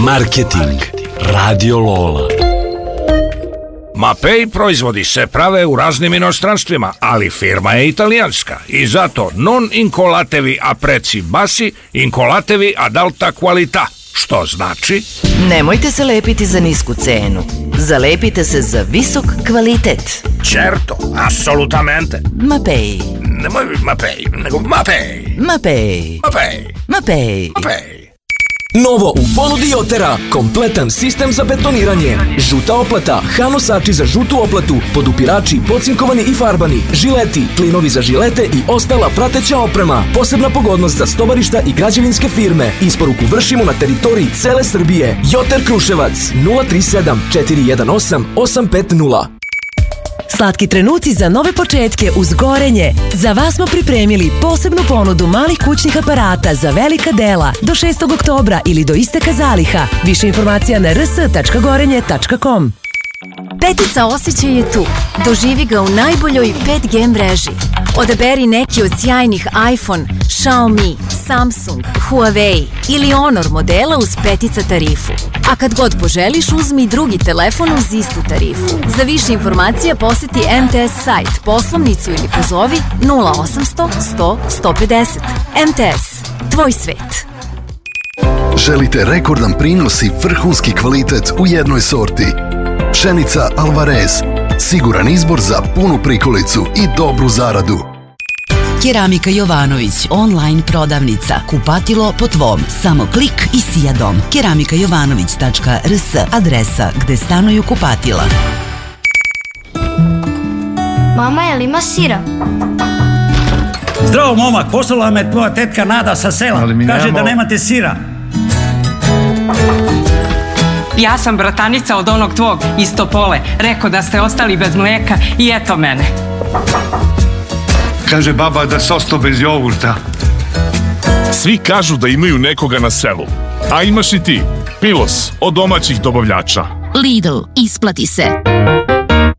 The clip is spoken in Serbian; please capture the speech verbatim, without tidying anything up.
Marketing. Radio Lola. Mapei proizvodi se prave u raznim inostranstvima, ali firma je italijanska i zato non incolatevi a prezzi bassi, incolatevi ad alta qualità, što znači... Nemojte se lepiti za nisku cenu. Zalepite se za visok kvalitet. Certo, assolutamente. Mapei. Nemoj Mapei, nego Mapei. Mapei. Mapei. Mapei. Mapei. Novo u ponudi Jotera, kompletan sistem za betoniranje. Žuta oplata, hanosači za žutu oplatu, podupirači, pocinkovani i farbani, žileti, klinovi za žilete i ostala prateća oprema. Posebna pogodnost za stovarišta i građevinske firme. Isporuku vršimo na teritoriji cele Srbije. Joter Kruševac nula tri sedam četiri jedan osam osam pet nula. Slatki trenuci za nove početke uz Gorenje. Za vas smo pripremili posebnu ponudu malih kućnih aparata za velika dela do šestog oktobra ili do isteka zaliha. Više informacija na r s tačka gorenje tačka com. Petica osjećaj je tu. Doživi ga u najboljoj pet G mreži. Odaberi neki od sjajnih iPhone, Xiaomi, Samsung, Huawei ili Honor modela uz Petica tarifu. A kad god poželiš, uzmi drugi telefon uz istu tarifu. Za više informacija poseti M T S sajt, poslovnicu ili pozovi nula osamsto sto sto pedeset. M T S. Tvoj svet. Želite rekordan prinos i vrhunski kvalitet u jednoj sorti? Pšenica Alvarez. Siguran izbor za punu prikolicu i dobru zaradu. Keramika Jovanović, online prodavnica. Kupatilo po tvom. Samo klik i sijadom. keramika jovanović tačka r s, adresa gde stanuju kupatila. Mama, je li ima sira? Zdravo, momak, poslala me tvoja tetka Nada sa sela. Kaže da nemate sira. Ja sam bratanica od onog tvog iz Topole. Rekao da ste ostali bez mlijeka i eto mene. Kaže baba da se ostao bez jogurta. Svi kažu da imaju nekoga na selu. A imaš i ti. Pivos od domaćih dobavljača. Lidl, isplati se.